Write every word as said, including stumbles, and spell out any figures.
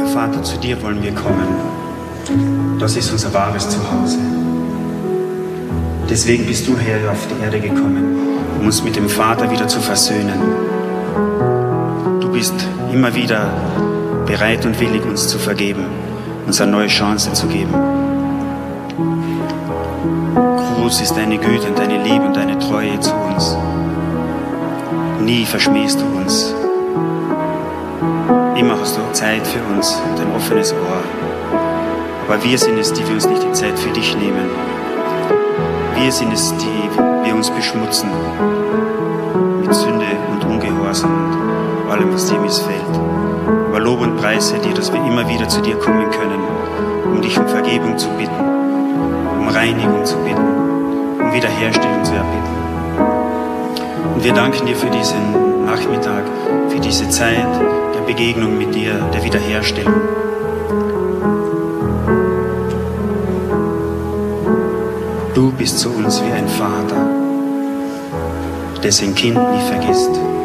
Vater, zu dir wollen wir kommen. Das ist unser wahres Zuhause. Deswegen bist du, Herr, auf die Erde gekommen, um uns mit dem Vater wieder zu versöhnen. Du bist immer wieder bereit und willig, uns zu vergeben, uns eine neue Chance zu geben. Groß ist deine Güte und deine Liebe und deine Treue zu uns. Nie verschmähst du uns. Immer hast du Zeit für uns und ein offenes Ohr. Aber wir sind es, die wir uns nicht die Zeit für dich nehmen. Wir sind es, die wir uns beschmutzen mit Sünde und Ungehorsam und allem, was dir missfällt. Aber Lob und Preis sei dir, dass wir immer wieder zu dir kommen können, um dich um Vergebung zu bitten, um Reinigung zu bitten, um Wiederherstellung zu erbitten. Und wir danken dir für diesen Nachmittag, für diese Zeit der Begegnung mit dir, der Wiederherstellung. Du bist zu uns wie ein Vater, der sein Kind nie vergisst.